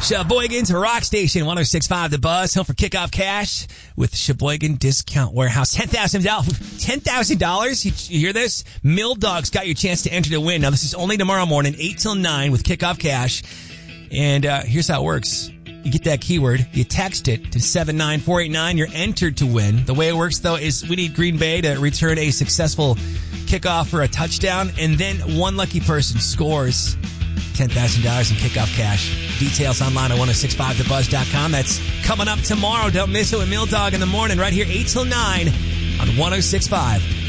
Sheboygan's Rock Station, 106.5 The Buzz. Home for kickoff cash with Sheboygan Discount Warehouse. $10,000. You hear this? Mill Dog's got your chance to enter to win. Now, this is only tomorrow morning, 8 till 9 with kickoff cash. And here's how it works. You get that keyword, you text it to 79489, you're entered to win. The way it works, though, is we need Green Bay to return a successful kickoff for a touchdown, and then one lucky person scores $10,000 in kickoff cash. Details online at 1065thebuzz.com. That's coming up tomorrow. Don't miss it with Mill Dog in the morning right here, 8 till 9 on 106.5